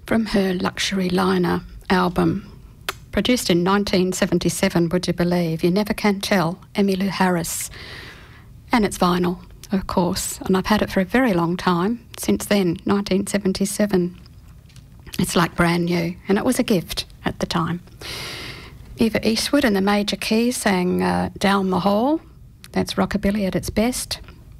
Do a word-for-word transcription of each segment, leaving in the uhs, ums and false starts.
from her Luxury Liner album, produced in nineteen seventy-seven, would you believe? You Never Can Tell, Emmylou Harris. And it's vinyl, of course, and I've had it for a very long time, since then, nineteen seventy-seven. It's like brand new, and it was a gift at the time. Eva Eastwood and the Major Keys sang uh, Down the Hall. That's rockabilly at its best.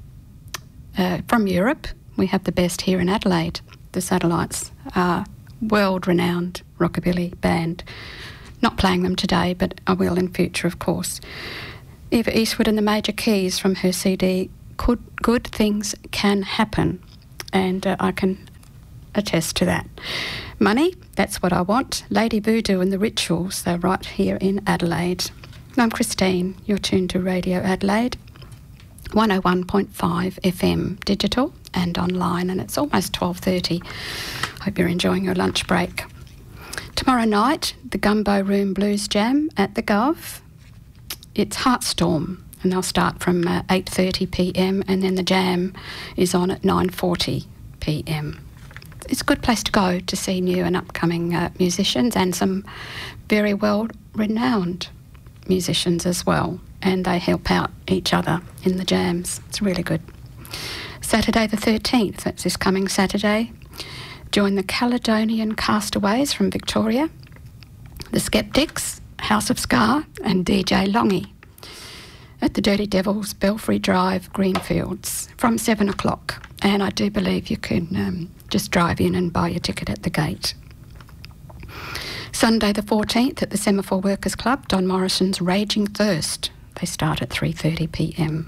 Uh, from Europe, we have the best here in Adelaide. The Satellites are world-renowned rockabilly band. Not playing them today, but I will in future, of course. Eva Eastwood and the Major Keys from her C D, Good, Good Things Can Happen, and uh, I can attest to that. Money, that's what I want. Lady Voodoo and the Rituals, they're right here in Adelaide. I'm Christine, you're tuned to Radio Adelaide, one oh one point five F M, digital and online, and it's almost twelve thirty. Hope you're enjoying your lunch break. Tomorrow night, the Gumbo Room Blues Jam at the Gov. It's Heartstorm, and they'll start from uh, eight thirty p m, and then the jam is on at nine forty p m. It's a good place to go to see new and upcoming uh, musicians, and some very well-renowned musicians as well, and they help out each other in the jams. It's really good. Saturday the thirteenth, that's this coming Saturday, join the Caledonian Castaways from Victoria, the Skeptics, House of Ska, and D J Longy at the Dirty Devils, Belfry Drive, Greenfields, from seven o'clock. And I do believe you can um, just drive in and buy your ticket at the gate. Sunday the fourteenth at the Semaphore Workers Club, Don Morrison's Raging Thirst. They start at three thirty p m.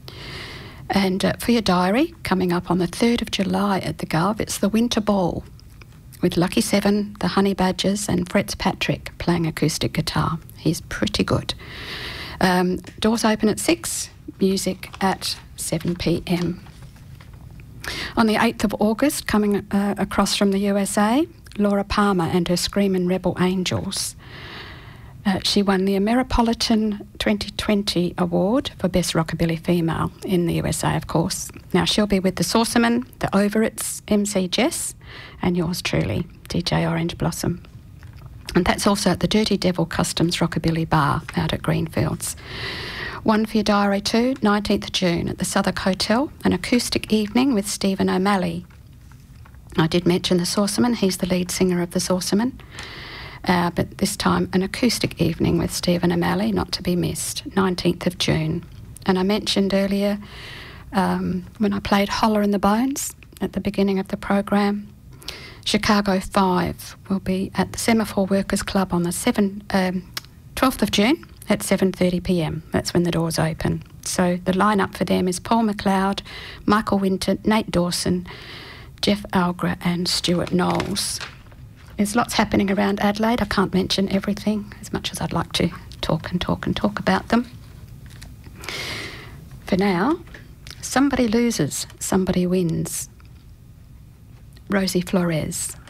And uh, for your diary, coming up on the third of July at the Gov, it's the Winter Ball with Lucky Seven, the Honey Badgers, and Fritz Patrick playing acoustic guitar. He's pretty good. Um, doors open at six, music at seven p m. On the eighth of August, coming uh, across from the U S A, Laura Palmer and her Screamin' Rebel Angels. Uh, she won the Ameripolitan twenty twenty Award for Best Rockabilly Female in the U S A, of course. Now, she'll be with the Saucermen, the Overits, M C Jess, and yours truly, D J Orange Blossom. And that's also at the Dirty Devil Customs Rockabilly Bar out at Greenfields. One for your diary too, nineteenth of June at the Southwark Hotel, an acoustic evening with Stephen O'Malley. I did mention the Saucermen, he's the lead singer of the Saucermen. Uh, but this time an acoustic evening with Stephen O'Malley, not to be missed, nineteenth of June. And I mentioned earlier um, when I played Holler in the Bones at the beginning of the program, Chicago five will be at the Semaphore Workers Club on the seventh, um, twelfth of June at seven thirty p m. That's when the doors open. So the lineup for them is Paul McLeod, Michael Winton, Nate Dawson, Jeff Algra and Stuart Knowles. There's lots happening around Adelaide. I can't mention everything as much as I'd like to talk and talk and talk about them. For now, Somebody Loses, Somebody Wins. Rosie Flores.